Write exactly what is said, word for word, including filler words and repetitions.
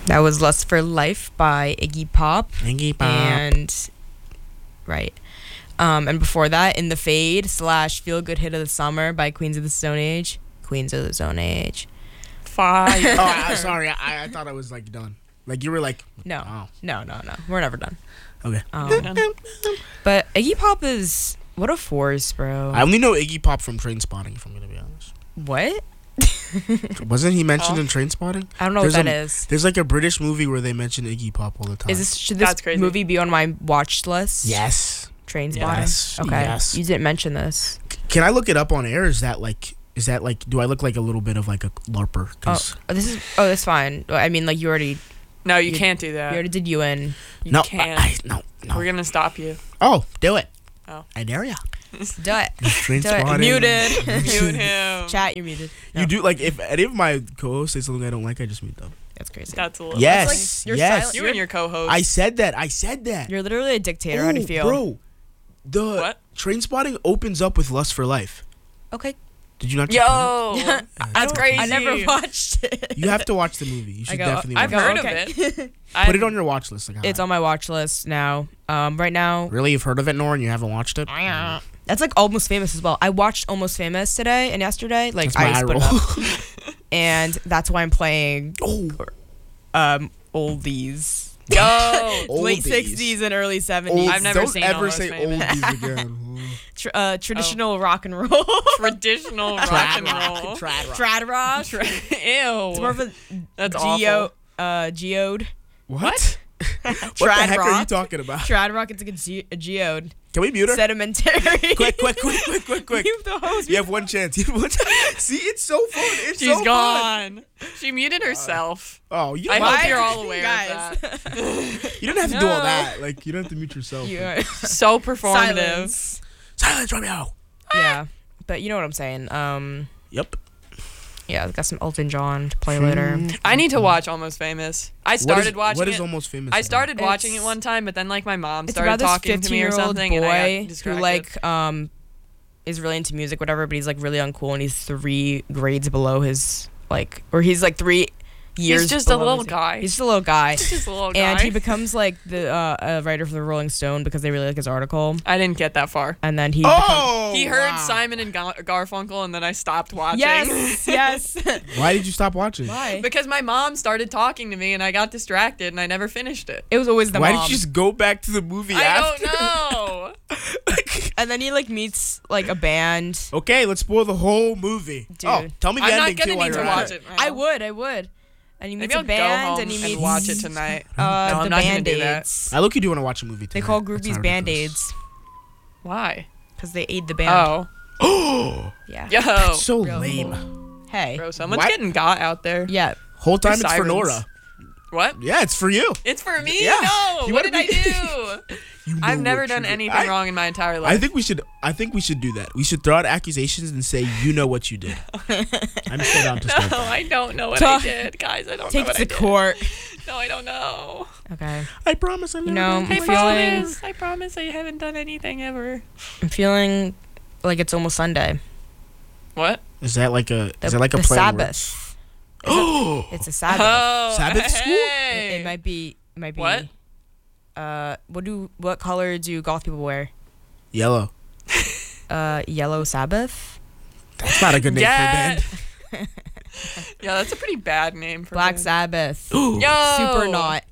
That was Lust for Life by Iggy Pop. Iggy Pop. And, right. Um, and before that, In the Fade slash Feel Good Hit of the Summer by Queens of the Stone Age. Queens of the Stone Age. Fire. Oh, I'm sorry. I, I thought I was like done. Like you were like, No, oh. no, no, no. We're never done. Okay. Um, but Iggy Pop is, what a force, bro. I only know Iggy Pop from Train Spotting, if I'm going to be honest. What? Wasn't he mentioned Oh. in Train Spotting? I don't know There's what that a, is. There's like a British movie where they mention Iggy Pop all the time. Is this should this That's crazy. movie be on my watch list? Yes. Train Spotting. Yes. Okay. Yes. You didn't mention this. Can I look it up on air? Is that like, is that like, do I look like a little bit of like a LARPer? 'Cause Oh, this is. Oh, that's fine. I mean, like you already, No, you, You- can't do you that. already did you in. You no, can't. I, I, no, no. We're gonna stop you. Oh, do it. Oh. I dare ya. Do it. Train Do it. Spotting. Muted. Mute him. Chat, you're muted. No, You do like if any of my co-hosts say something I don't like, I just mute them. That's crazy. That's a little. Yes, like you're yes. silent- You and your co-host. I said that. I said that. You're literally a dictator. How do you Oh, feel? bro? The What? Train Spotting opens up with Lust for Life. Okay. Did you not? check Yo, that? that's crazy. I never watched it. You have to watch the movie. You should I go, definitely I've watch heard it. okay. of it. Put it on your watch list. Like, It's on my watch list now. Um, right now, Really, you've heard of it, Nora, and you haven't watched it? that's like Almost Famous as well. I watched Almost Famous today and yesterday. Like That's my I eye put it roll. up, and that's why I'm playing Oh, um oldies. Yo, Late Oldies. sixties and early seventies. I've never don't seen ever Almost say Famous. oldies again. Tr- uh, traditional rock and roll. traditional rock Trad and rock. roll. Trad rock. Trad rock. Tra- It's more of Ew. a That's geo awful. uh geode. What? what the Trad heck are you rock. talking about? Trad rock. It's like a, ge- a geode. Can we mute her? Sedimentary. Quick, quick, quick, quick, quick, quick. Mute the host. You have one chance. You have one chance. See, it's so fun. It's She's so fun. gone. She muted herself. Oh, you, I why- hope you're all aware guys. of that. you don't have to do all No. that. Like, you don't have to mute yourself. You are- So performative. Silence. Silence, Romeo. Yeah, but you know what I'm saying. Um, Yep. yeah, I got some Elton John to play later. I need to watch Almost Famous. I started what is, watching What is it. Almost Famous? I about? started watching it It's- one time, but then like my mom It's started about this talking to me or fifteen-year-old something, and I boy got who distracted. like um is really into music, whatever. But he's like really uncool, and he's three grades below his like, or he's like three years. He's just a below little his- guy. He's just a little guy. He's just a little guy. And he becomes like the uh, a writer for the Rolling Stone because they really like his article. I didn't get that far. And then he becomes, Oh, He heard wow. Simon and Gar- Garfunkel, and then I stopped watching. yes, yes. Why did you stop watching? Why? Because my mom started talking to me, and I got distracted, and I never finished it. It was always the Why mom. did you just go back to the movie I after? don't know. And then he like meets like a band. Okay, let's spoil the whole movie. Dude. Oh, tell me the I'm ending not too gonna while need you're to at watch it. it. Now. I would, I would. And he meets Maybe I'll a band, go home and he and meets watch it tonight. uh, I'm the not gonna Band do that. Aids. I look you do want to watch a movie. They tonight. call That's groupies not Band ridiculous. Aids Why? because they aid the band. Oh, Oh, Yeah. yo, so Real lame. Hey. bro, someone's Why- getting got out there. Yeah. Whole time it's for sirens. Nora. What? Yeah, it's for you. It's for me? Yeah. No. You What wanna did be- I do? You know I've never what done you did. anything I- wrong in my entire life. I think we should. I think we should do that. We should throw out accusations and say, "You know what you did." I'm so down to no, start that. I don't know what Talk- I did, guys. I don't Take know what it I to did. court. No, I don't know. Okay. I promise. I You know, I I'm feeling. promise. I promise I haven't done anything ever. I'm feeling like it's almost Sunday. What? Is that like a? The, is that like a the play on words? Sabbath. Oh, It's a Sabbath. Oh, Sabbath school? hey. It, it might be. It might be. What? Uh, what do what color do goth people wear? yellow. Uh, yellow Sabbath. That's not a good name Yeah. for a band. Yeah, that's a pretty bad name for Black band. Sabbath. Ooh. Yo. Super not.